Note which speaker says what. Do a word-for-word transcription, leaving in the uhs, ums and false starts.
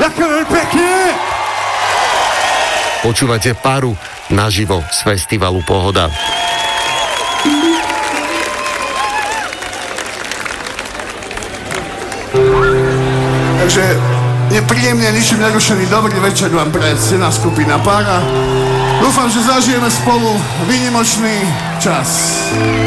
Speaker 1: Ďakujem veľmi pekne.
Speaker 2: Počúvate Paru naživo z festivalu Pohoda.
Speaker 1: Takže nepríjemne, ničím nerušený dobrý večer vám praje ctená skupina Para. Dúfam, že zažijeme spolu výnimočný čas.